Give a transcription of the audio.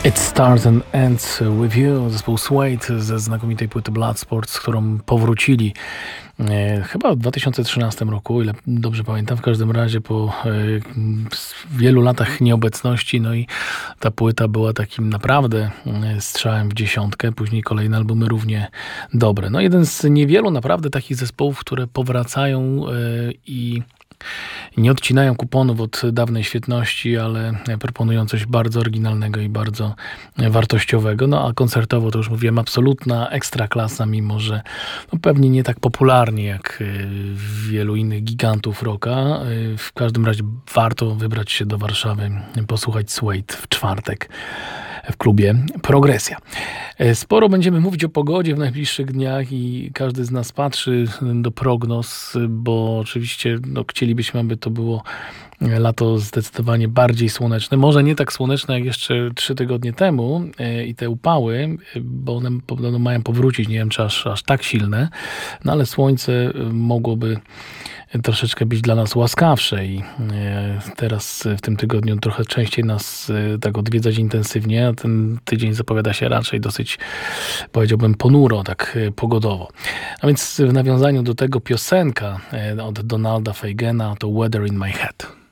It Starts and Ends With You, zespół Suede ze znakomitej płyty Bloodsport, z którą powrócili chyba w 2013 roku, o ile dobrze pamiętam, w każdym razie po wielu latach nieobecności, no i ta płyta była takim naprawdę strzałem w dziesiątkę, później kolejne albumy równie dobre. No jeden z niewielu naprawdę takich zespołów, które powracają i nie odcinają kuponów od dawnej świetności, ale proponują coś bardzo oryginalnego i bardzo wartościowego. No a koncertowo to już mówiłem, absolutna ekstraklasa, mimo że no, pewnie nie tak popularnie jak wielu innych gigantów rocka. W każdym razie warto wybrać się do Warszawy, posłuchać Suede w czwartek w klubie Progresja. Sporo będziemy mówić o pogodzie w najbliższych dniach i każdy z nas patrzy do prognoz, bo oczywiście chcielibyśmy, aby to było lato zdecydowanie bardziej słoneczne. Może nie tak słoneczne jak jeszcze 3 tygodnie temu i te upały, bo one podobno mają powrócić, nie wiem czy aż tak silne, no ale słońce mogłoby troszeczkę być dla nas łaskawsze i teraz w tym tygodniu trochę częściej nas tak odwiedzać intensywnie, a ten tydzień zapowiada się raczej dosyć, powiedziałbym, ponuro, tak pogodowo. A więc w nawiązaniu do tego piosenka od Donalda Faigena to Weather in My Head.